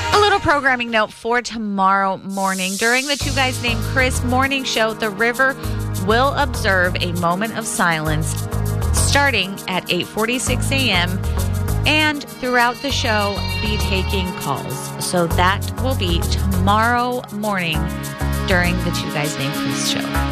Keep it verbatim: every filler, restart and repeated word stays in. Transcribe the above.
A little programming note for tomorrow morning. During the Two Guys Named Chris morning show, the river will observe a moment of silence starting at eight forty-six a.m. and throughout the show be taking calls. So that will be tomorrow morning during the Two Guys Named Chris show.